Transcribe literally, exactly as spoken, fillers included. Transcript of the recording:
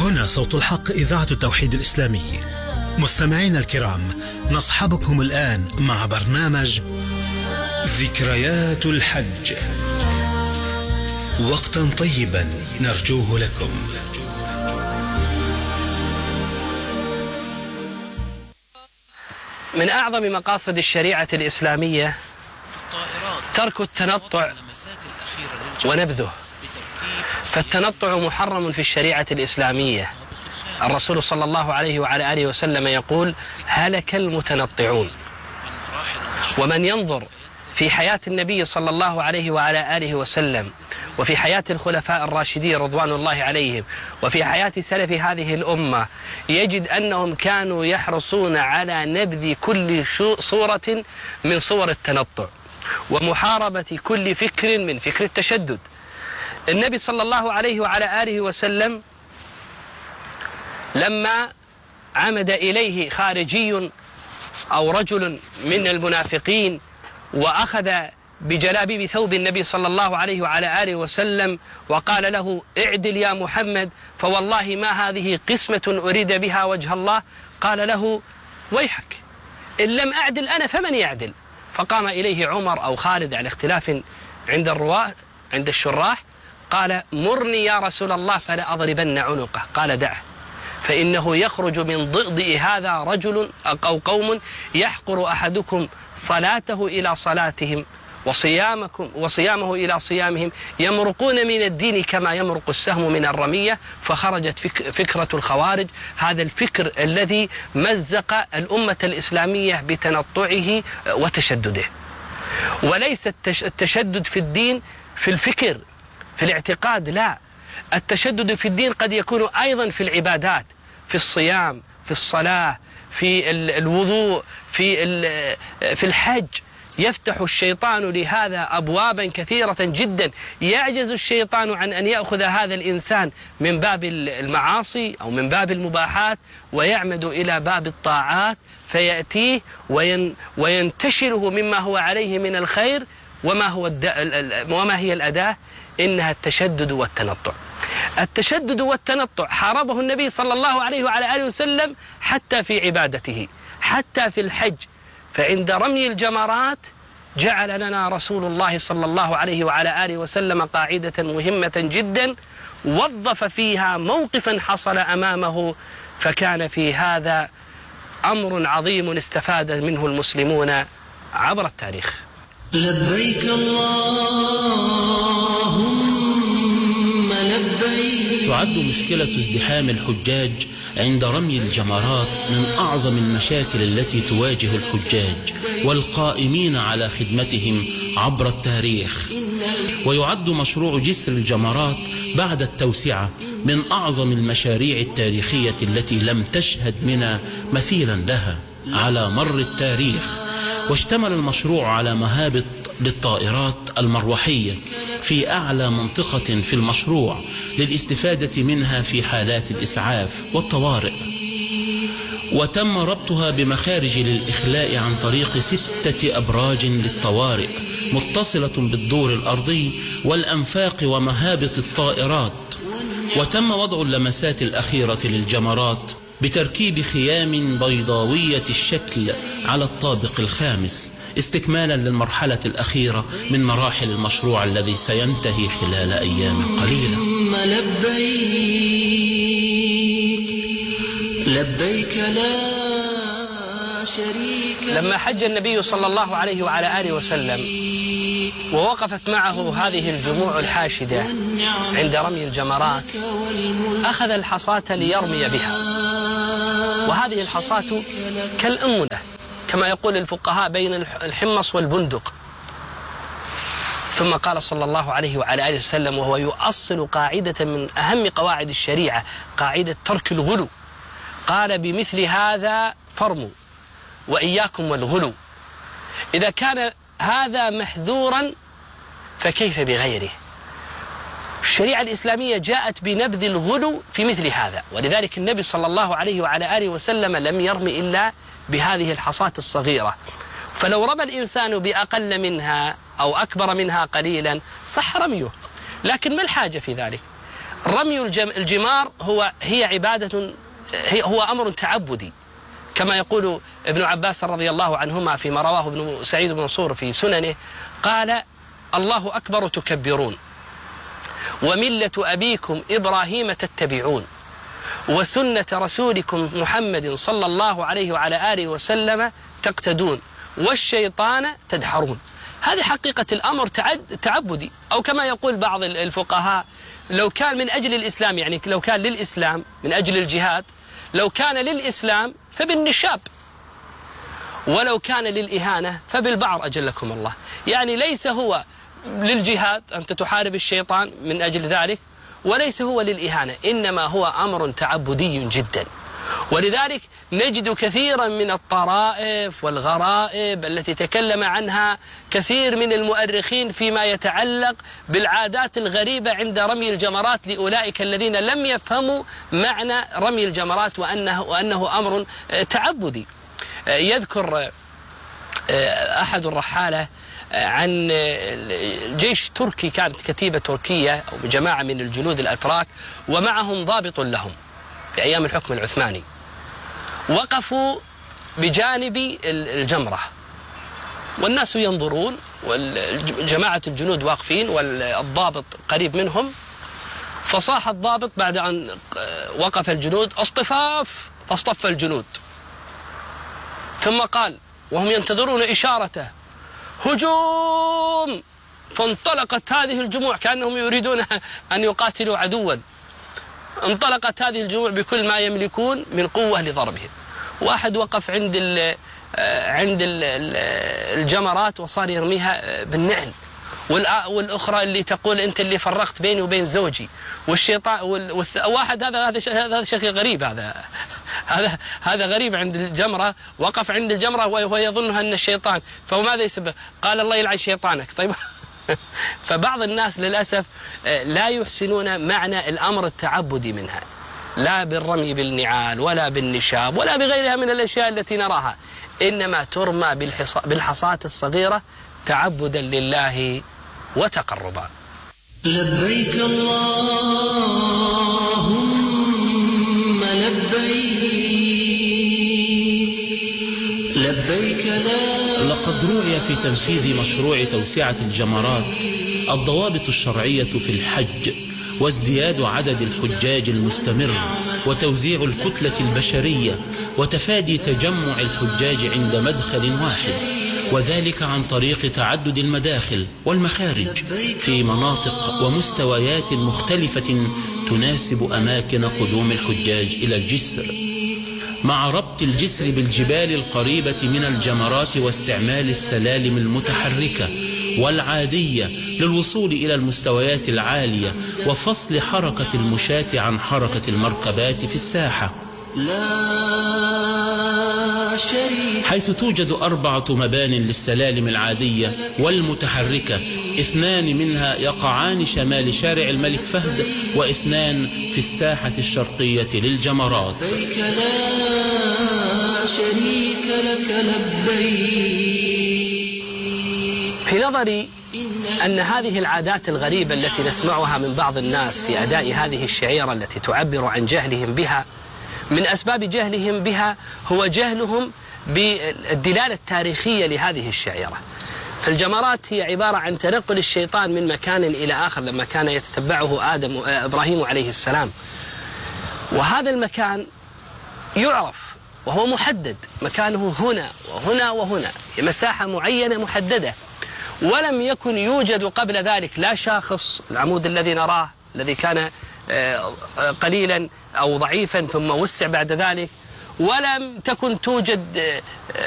هنا صوت الحق إذاعة التوحيد الإسلامي. مستمعينا الكرام، نصحبكم الآن مع برنامج ذكريات الحج. وقتا طيبا نرجوه لكم. من أعظم مقاصد الشريعة الإسلامية ترك التنطع ونبذه، فالتنطع محرم في الشريعة الإسلامية. الرسول صلى الله عليه وعلى آله وسلم يقول: هلك المتنطعون. ومن ينظر في حياة النبي صلى الله عليه وعلى آله وسلم، وفي حياة الخلفاء الراشدين رضوان الله عليهم، وفي حياة سلف هذه الأمة، يجد أنهم كانوا يحرصون على نبذ كل صورة من صور التنطع ومحاربة كل فكر من فكر التشدد. النبي صلى الله عليه وعلى آله وسلم لما عمد إليه خارجي أو رجل من المنافقين وأخذ بجلابيب ثوب النبي صلى الله عليه وعلى آله وسلم وقال له: اعدل يا محمد، فوالله ما هذه قسمة أريد بها وجه الله. قال له: ويحك، إن لم أعدل أنا فمن يعدل؟ فقام إليه عمر أو خالد على اختلاف عند الرواة عند الشراح، قال: مرني يا رسول الله فلا أضربن عنقه. قال: دعه، فإنه يخرج من ضئضئ هذا رجل أو قوم يحقر أحدكم صلاته إلى صلاتهم وصيامكم وصيامه إلى صيامهم، يمرقون من الدين كما يمرق السهم من الرمية. فخرجت فك فكرة الخوارج، هذا الفكر الذي مزق الأمة الإسلامية بتنطعه وتشدده. وليس التشدد في الدين في الفكر في الاعتقاد، لا، التشدد في الدين قد يكون أيضا في العبادات، في الصيام، في الصلاة، في الوضوء، في في الحج. يفتح الشيطان لهذا أبوابا كثيرة جدا، يعجز الشيطان عن أن يأخذ هذا الإنسان من باب المعاصي أو من باب المباحات ويعمد إلى باب الطاعات، فيأتيه وين وينتشله مما هو عليه من الخير. وما هو وما هي الأداة؟ إنها التشدد والتنطع. التشدد والتنطع حاربه النبي صلى الله عليه وعلى آله وسلم حتى في عبادته، حتى في الحج. فعند رمي الجمرات جعل لنا رسول الله صلى الله عليه وعلى آله وسلم قاعدة مهمة جدا، وظف فيها موقفا حصل أمامه، فكان في هذا أمر عظيم استفاد منه المسلمون عبر التاريخ. لبيك اللهم لبيك. تعد مشكلة ازدحام الحجاج عند رمي الجمرات من أعظم المشاكل التي تواجه الحجاج والقائمين على خدمتهم عبر التاريخ. ويعد مشروع جسر الجمرات بعد التوسعة من أعظم المشاريع التاريخية التي لم تشهد منى مثيلا لها على مر التاريخ. واشتمل المشروع على مهابط للطائرات المروحية في أعلى منطقة في المشروع للاستفادة منها في حالات الإسعاف والطوارئ. وتم ربطها بمخارج للإخلاء عن طريق ستة أبراج للطوارئ متصلة بالدور الأرضي والأنفاق ومهابط الطائرات. وتم وضع اللمسات الأخيرة للجمرات بتركيب خيام بيضاوية الشكل على الطابق الخامس، استكمالا للمرحلة الأخيرة من مراحل المشروع الذي سينتهي خلال أيام قليلة. لبيك لبيك لا شريك. لما حج النبي صلى الله عليه وعلى آله وسلم ووقفت معه هذه الجموع الحاشدة عند رمي الجمرات، أخذ الحصاة ليرمي بها، وهذه الحصاة كالأنملة كما يقول الفقهاء بين الحمص والبندق. ثم قال صلى الله عليه وعلى آله وسلم وهو يؤصل قاعدة من أهم قواعد الشريعة، قاعدة ترك الغلو، قال: بمثل هذا فرموا وإياكم والغلو. إذا كان هذا محذورا فكيف بغيره؟ الشريعة الإسلامية جاءت بنبذ الغلو في مثل هذا، ولذلك النبي صلى الله عليه وعلى آله وسلم لم يرمي إلا بهذه الحصاة الصغيرة. فلو رمى الإنسان بأقل منها أو أكبر منها قليلا صح رميه، لكن ما الحاجة في ذلك؟ رمي الجمار هو هي عبادة، هي هو أمر تعبدي، كما يقول ابن عباس رضي الله عنهما فيما رواه ابن سعيد بن منصور في سننه، قال: الله أكبر تكبرون، وملة أبيكم إبراهيم تتبعون، وسنة رسولكم محمد صلى الله عليه وعلى آله وسلم تقتدون، والشيطان تدحرون. هذه حقيقة الأمر تعبدي، أو كما يقول بعض الفقهاء: لو كان من أجل الإسلام، يعني لو كان للإسلام من أجل الجهاد، لو كان للإسلام فبالنشاب، ولو كان للإهانة فبالبعر أجلكم الله. يعني ليس هو للجهاد أنت تحارب الشيطان من أجل ذلك، وليس هو للإهانة، إنما هو أمر تعبدي جدا. ولذلك نجد كثيرا من الطرائف والغرائب التي تكلم عنها كثير من المؤرخين فيما يتعلق بالعادات الغريبة عند رمي الجمرات لأولئك الذين لم يفهموا معنى رمي الجمرات وأنه, وأنه أمر تعبدي. يذكر أحد الرحالة عن جيش تركي، كانت كتيبة تركية أو جماعة من الجنود الأتراك ومعهم ضابط لهم في أيام الحكم العثماني، وقفوا بجانب الجمرة والناس ينظرون، وجماعة الجنود واقفين والضابط قريب منهم، فصاح الضابط بعد أن وقف الجنود: اصطفاف، فاصطف الجنود، ثم قال وهم ينتظرون إشارته: هجوم! فانطلقت هذه الجموع كأنهم يريدون أن يقاتلوا عدوا، انطلقت هذه الجموع بكل ما يملكون من قوة لضربهم. واحد وقف عند ال عند ال الجمرات وصار يرميها بالنعل، والأخرى اللي تقول أنت اللي فرقت بيني وبين زوجي، والشيطان والواحد هذا هذا هذا شيء غريب، هذا هذا هذا غريب عند الجمرة، وقف عند الجمرة وهو يظنها أن الشيطان، فماذا يسبب؟ قال: الله يلعن شيطانك. طيب فبعض الناس للأسف لا يحسنون معنى الأمر التعبدي منها، لا بالرمي بالنعال ولا بالنشاب ولا بغيرها من الأشياء التي نراها، إنما ترمى بالحصاة الصغيرة تعبدا لله وتقربا. لبيك اللهم لبيك لبيك لا. لقد رؤي في تنفيذ مشروع توسعة الجمرات الضوابط الشرعية في الحج، وازدياد عدد الحجاج المستمر، وتوزيع الكتلة البشرية، وتفادي تجمع الحجاج عند مدخل واحد، وذلك عن طريق تعدد المداخل والمخارج في مناطق ومستويات مختلفة تناسب أماكن قدوم الحجاج إلى الجسر، مع ربط الجسر بالجبال القريبة من الجمرات واستعمال السلالم المتحركة والعادية للوصول إلى المستويات العالية، وفصل حركة المشاة عن حركة المركبات في الساحة، حيث توجد أربعة مبان للسلالم العادية والمتحركة، اثنان منها يقعان شمال شارع الملك فهد، واثنان في الساحة الشرقية للجمرات. لبيك لا شريك لك لبيك. في نظري أن هذه العادات الغريبة التي نسمعها من بعض الناس في أداء هذه الشعيرة التي تعبر عن جهلهم بها، من أسباب جهلهم بها هو جهلهم بالدلالة التاريخية لهذه الشعيرة. فالجمرات هي عبارة عن تنقل الشيطان من مكان إلى آخر لما كان يتتبعه آدم إبراهيم عليه السلام، وهذا المكان يعرف وهو محدد، مكانه هنا وهنا وهنا، مساحة معينة محددة، ولم يكن يوجد قبل ذلك لا شاخص العمود الذي نراه الذي كان قليلا أو ضعيفا ثم وسع بعد ذلك، ولم تكن توجد